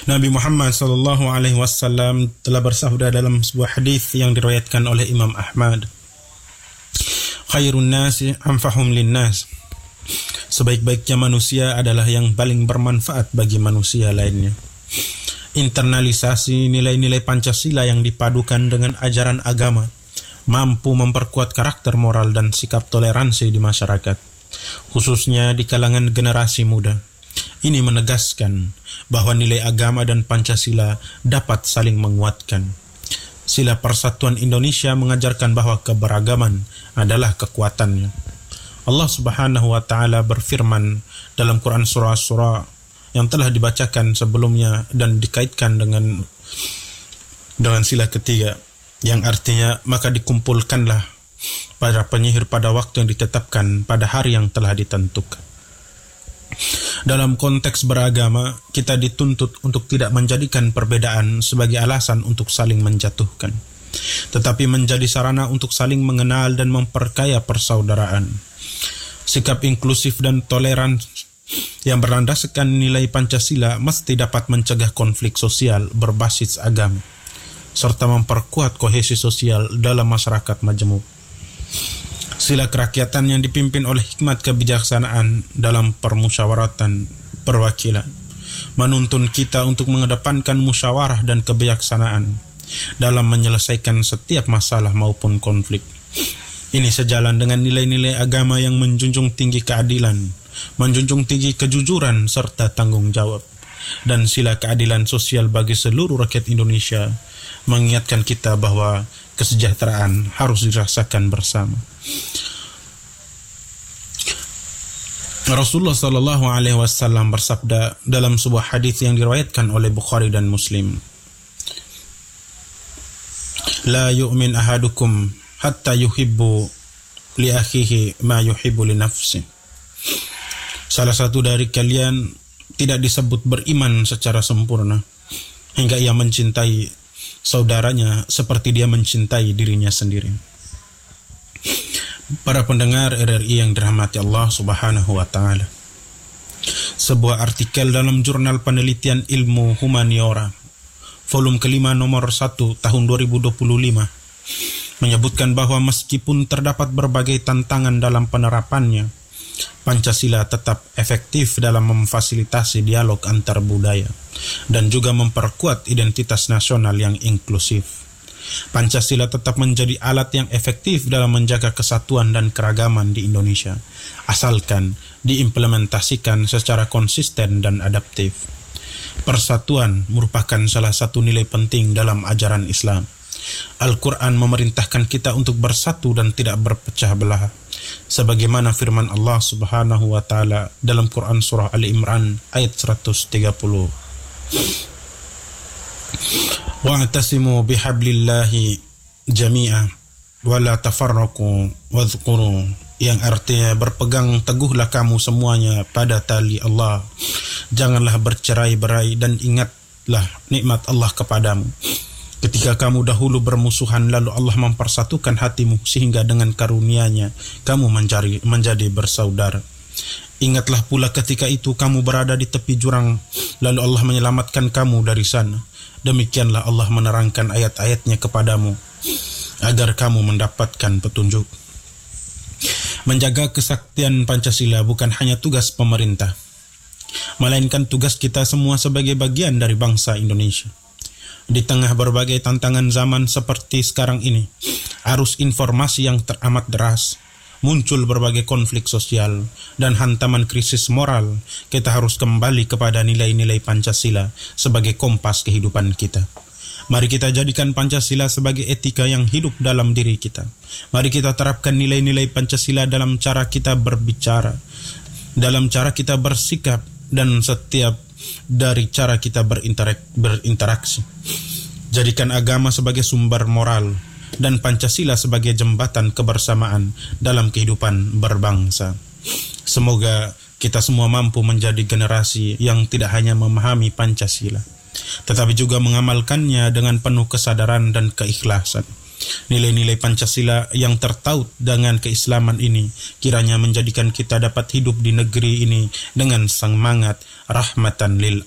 Nabi Muhammad sallallahu alaihi wasallam telah bersabda dalam sebuah hadis yang diriwayatkan oleh Imam Ahmad, khairun nasi anfahum linnas. Sebaik-baiknya manusia adalah yang paling bermanfaat bagi manusia lainnya. Internalisasi nilai-nilai Pancasila yang dipadukan dengan ajaran agama mampu memperkuat karakter moral dan sikap toleransi di masyarakat, khususnya di kalangan generasi muda. Ini menegaskan bahwa nilai agama dan Pancasila dapat saling menguatkan. Sila Persatuan Indonesia mengajarkan bahwa keberagaman adalah kekuatannya. Allah Subhanahu wa taala berfirman dalam Quran surah yang telah dibacakan sebelumnya dan dikaitkan dengan sila ketiga, yang artinya maka dikumpulkanlah para penyihir pada waktu yang ditetapkan pada hari yang telah ditentukan. Dalam konteks beragama, kita dituntut untuk tidak menjadikan perbedaan sebagai alasan untuk saling menjatuhkan, tetapi menjadi sarana untuk saling mengenal dan memperkaya persaudaraan. Sikap inklusif dan toleran yang berlandaskan nilai Pancasila mesti dapat mencegah konflik sosial berbasis agama, serta memperkuat kohesi sosial dalam masyarakat majemuk. Sila kerakyatan yang dipimpin oleh hikmat kebijaksanaan dalam permusyawaratan perwakilan menuntun kita untuk mengedepankan musyawarah dan kebijaksanaan dalam menyelesaikan setiap masalah maupun konflik. Ini sejalan dengan nilai-nilai agama yang menjunjung tinggi keadilan, menjunjung tinggi kejujuran serta tanggung jawab, dan sila keadilan sosial bagi seluruh rakyat Indonesia mengingatkan kita bahwa kesejahteraan harus dirasakan bersama. Rasulullah sallallahu alaihi wasallam bersabda dalam sebuah hadis yang diriwayatkan oleh Bukhari dan Muslim, la yu'min ahadukum hatta yuhibbu li akhihi ma yuhibbu li nafsi. Salah satu dari kalian tidak disebut beriman secara sempurna hingga ia mencintai saudaranya seperti dia mencintai dirinya sendiri. Para pendengar RRI yang dirahmati Allah Subhanahu wa taala, sebuah artikel dalam jurnal penelitian ilmu humaniora volume kelima nomor 1 tahun 2025 menyebutkan bahwa meskipun terdapat berbagai tantangan dalam penerapannya, Pancasila tetap efektif dalam memfasilitasi dialog antar budaya dan juga memperkuat identitas nasional yang inklusif. Pancasila tetap menjadi alat yang efektif dalam menjaga kesatuan dan keragaman di Indonesia, asalkan diimplementasikan secara konsisten dan adaptif. Persatuan merupakan salah satu nilai penting dalam ajaran Islam. Al-Quran memerintahkan kita untuk bersatu dan tidak berpecah belah, sebagaimana firman Allah Subhanahu wa taala dalam Quran surah Ali Imran ayat 130. Wa'tasimu bihablillahi jami'a wa la tafarraqu wadhkuru, yang artinya berpegang teguhlah kamu semuanya pada tali Allah, janganlah bercerai-berai dan ingatlah nikmat Allah kepadamu ketika kamu dahulu bermusuhan, lalu Allah mempersatukan hatimu sehingga dengan karunia-Nya kamu menjadi bersaudara. Ingatlah pula ketika itu kamu berada di tepi jurang, lalu Allah menyelamatkan kamu dari sana. Demikianlah Allah menerangkan ayat-ayat-Nya kepadamu agar kamu mendapatkan petunjuk. Menjaga kesaktian Pancasila bukan hanya tugas pemerintah, melainkan tugas kita semua sebagai bagian dari bangsa Indonesia. Di tengah berbagai tantangan zaman seperti sekarang ini, arus informasi yang teramat deras, muncul berbagai konflik sosial dan hantaman krisis moral, kita harus kembali kepada nilai-nilai Pancasila sebagai kompas kehidupan kita. Mari kita jadikan Pancasila sebagai etika yang hidup dalam diri kita. Mari kita terapkan nilai-nilai Pancasila dalam cara kita berbicara, dalam cara kita bersikap, dan setiap dari cara kita berinteraksi. Jadikan agama sebagai sumber moral dan Pancasila sebagai jembatan kebersamaan dalam kehidupan berbangsa. Semoga kita semua mampu menjadi generasi yang tidak hanya memahami Pancasila, tetapi juga mengamalkannya dengan penuh kesadaran dan keikhlasan. Nilai-nilai Pancasila yang tertaut dengan keislaman ini kiranya menjadikan kita dapat hidup di negeri ini dengan semangat rahmatan lil